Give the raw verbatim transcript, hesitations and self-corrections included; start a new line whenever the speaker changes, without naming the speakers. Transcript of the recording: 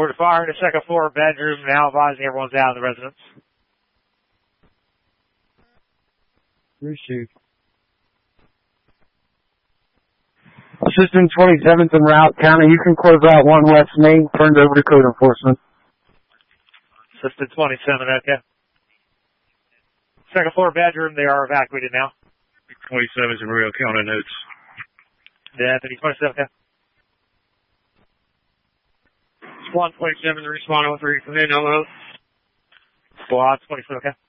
We're to fire in the second floor bedroom, now advising everyone's out of the residence.
Reshoot. Assistant twenty-seventh in route, County, you can close out one West Main, turned over to code enforcement.
Assistant twenty-seven, okay. Second floor bedroom, they are evacuated now.
twenty-seven's in Rio County notes.
Deputy twenty-seven, okay. Squad twenty-seven, responding with three, come in, hello. Squad twenty-seven, okay.